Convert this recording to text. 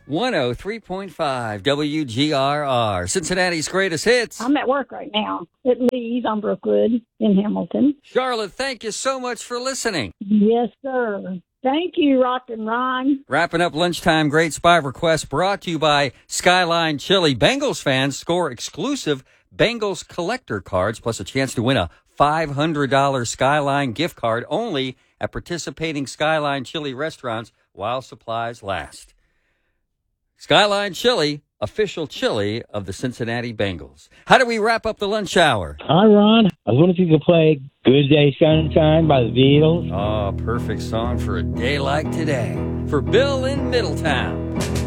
103.5 WGRR, Cincinnati's greatest hits. I'm at work right now at Lee's on Brookwood in Hamilton. Charlotte, thank you so much for listening. Yes, sir. Thank you, Rock and Ron. Wrapping up lunchtime great spy requests brought to you by Skyline Chili. Bengals fans score exclusive Bengals collector cards plus a chance to win a $500 Skyline gift card only at participating Skyline Chili restaurants while supplies last. Skyline Chili, official chili of the Cincinnati Bengals. How do we wrap up the lunch hour? Hi, Ron. I was wondering if you could play Good Day Sunshine by the Beatles. Oh, perfect song for a day like today. For Bill in Middletown.